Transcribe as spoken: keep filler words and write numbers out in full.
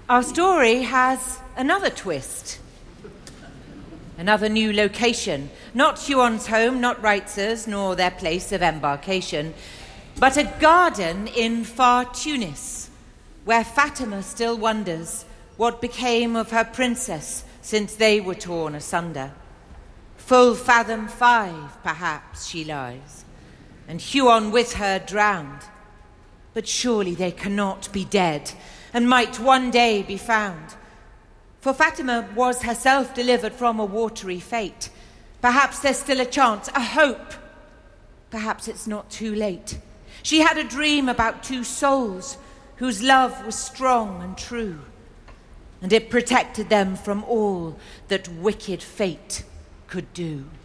Our story has another twist. Another new location. Not Huon's home, not Reitzer's, nor their place of embarkation, but a garden in far Tunis, where Fatima still wonders what became of her princess since they were torn asunder. Full fathom five, perhaps, she lies, and Huon with her drowned. But surely they cannot be dead, and might one day be found. For Fatima was herself delivered from a watery fate. Perhaps there's still a chance, a hope. Perhaps it's not too late. She had a dream about two souls whose love was strong and true, and it protected them from all that wicked fate could do.